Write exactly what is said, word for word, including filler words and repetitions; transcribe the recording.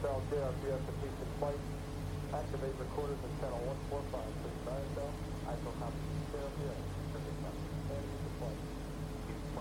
Bell, J R P S completion flight. Activate recorders in channel one four five six nine Bell. I shall have zero zero. Perfect. And use the flight.